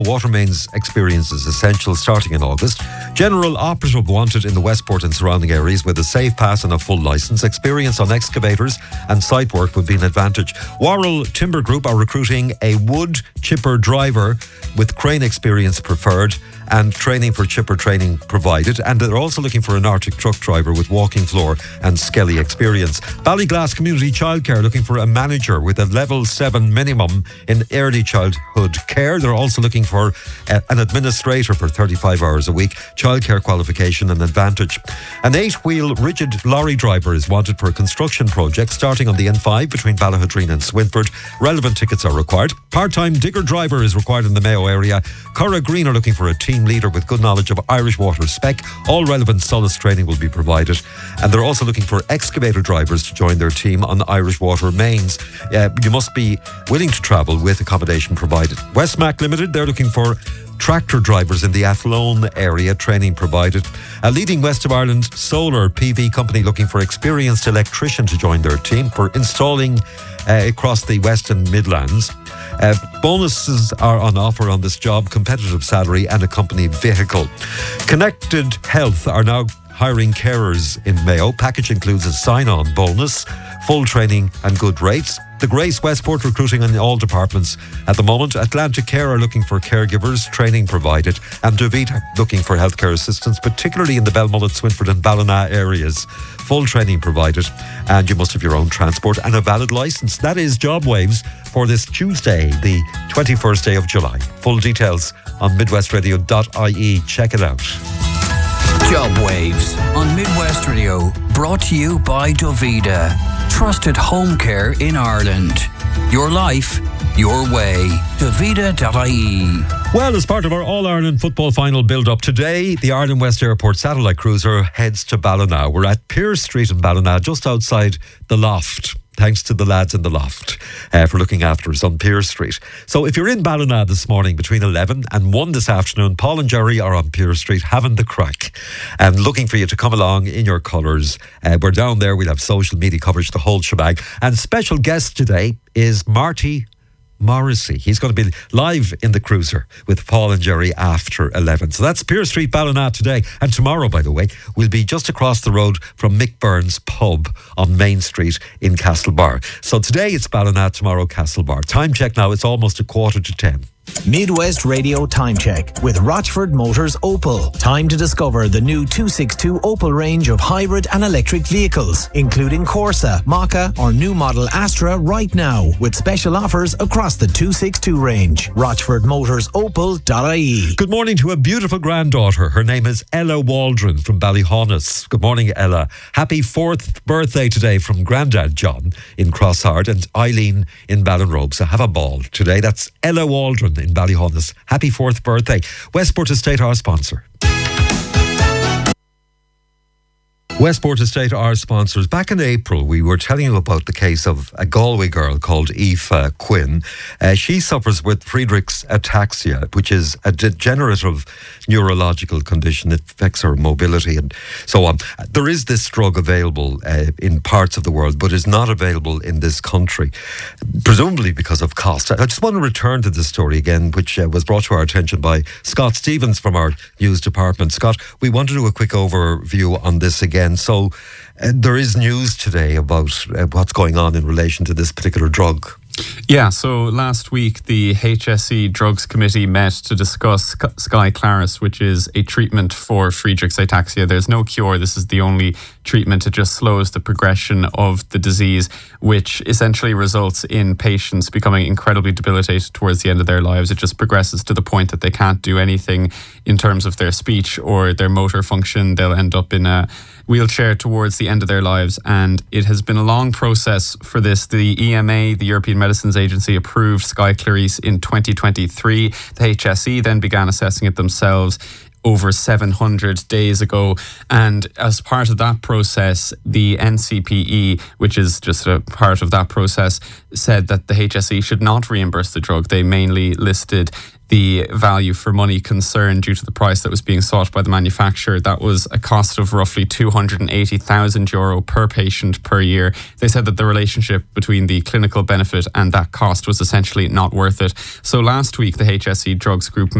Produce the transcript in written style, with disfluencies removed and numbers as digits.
Water mains experience is essential starting in August. General operative wanted in the Westport and surrounding areas with a safe pass and a full licence. Experience on excavators and site work would be an advantage. Worrell Timber Group are recruiting a wood chipper driver with crane experience preferred and training for chipper training provided. And they're also looking for an Arctic truck driver with walking floor and skelly experience. Ballyglass Community Childcare looking for a manager with a level 7 minimum in early childhood care. They're also looking for an administrator for 35 hours a week. Childcare qualification and advantage. An 8-wheel rigid lorry driver is wanted for a construction project starting on the N5 between Ballahadreen and Swinford. Relevant tickets are required. Part-time digger driver is required in the Mayo area. Curra Green are looking for a team leader with good knowledge of Irish Water spec. All relevant solace training will be provided. And they're also looking for excavator drivers to join their team on Irish Water mains. You must be willing to travel with accommodation provided. Westmac Limited, they're looking for tractor drivers in the Athlone area, training provided. A leading West of Ireland solar PV company looking for experienced electrician to join their team for installing across the West and Midlands. Bonuses are on offer on this job, competitive salary and a company vehicle. Connected Health are now hiring carers in Mayo. Package includes a sign-on bonus, full training and good rates. The Grace Westport recruiting in all departments at the moment. Atlantic Care are looking for caregivers, training provided. And Davita looking for healthcare assistance, particularly in the Belmullet, Swinford and Ballina areas. Full training provided. And you must have your own transport and a valid licence. That is Job Waves for this Tuesday, the 21st day of July. Full details on midwestradio.ie. Check it out. Job Waves on Midwest Radio, brought to you by Dovida. Trusted home care in Ireland. Your life, your way. Dovida.ie. Well, as part of our All-Ireland football final build-up today, the Ireland West Airport satellite cruiser heads to Ballina. We're at Pearse Street in Ballina, just outside the Loft. Thanks to the lads in the Loft for looking after us on Pearse Street. So if you're in Ballina this morning between 11 and 1 this afternoon, Paul and Jerry are on Pearse Street having the crack and looking for you to come along in your colours. We're down there. We'll have social media coverage, the whole shebang. And special guest today is Marty Morrissey. He's going to be live in the cruiser with Paul and Jerry after 11. So that's Pearse Street, Ballina today. And tomorrow, by the way, we'll be just across the road from Mick Byrne's pub on Main Street in Castlebar. So today it's Ballina, tomorrow Castlebar. Time check now, it's almost 9:45. Midwest Radio Time Check with Rochford Motors Opel. Time to discover the new 262 Opel range of hybrid and electric vehicles, including Corsa, Mokka or new model Astra right now, with special offers across the 262 range. RochfordMotorsOpel.ie. Good morning to a beautiful granddaughter. Her name is Ella Waldron from Ballyhaunis. Good morning, Ella. Happy 4th birthday today from Grandad John in Crosshard and Eileen in Ballinrobe. So have a ball today. That's Ella Waldron in Ballyhaunis. Happy 4th birthday. Westport Estate, our sponsor. Westport Estate, our sponsors. Back in April, we were telling you about the case of a Galway girl called Aoife Quinn. She suffers with Friedreich's ataxia, which is a degenerative neurological condition. It affects her mobility and so on. There is this drug available in parts of the world, but is not available in this country, presumably because of cost. I just want to return to this story again, which was brought to our attention by Scott Stevens from our news department. Scott, we want to do a quick overview on this again. So there is news today about what's going on in relation to this particular drug. Yeah, so last week the HSE Drugs Committee met to discuss Skyclarys, which is a treatment for Friedreich's ataxia. There's no cure. This is the only treatment. It just slows the progression of the disease, which essentially results in patients becoming incredibly debilitated towards the end of their lives. It just progresses to the point that they can't do anything in terms of their speech or their motor function. They'll end up in a wheelchair towards the end of their lives, and it has been a long process for this. The EMA, the European Medicines Agency, approved Skyclarys in 2023. The HSE then began assessing it themselves. over 700 days ago. And as part of that process, the NCPE, which is just a part of that process, said that the HSE should not reimburse the drug. They mainly listed the value for money concern due to the price that was being sought by the manufacturer. That was a cost of roughly €280,000 per patient per year. They said that the relationship between the clinical benefit and that cost was essentially not worth it. So last week, the HSE Drugs Group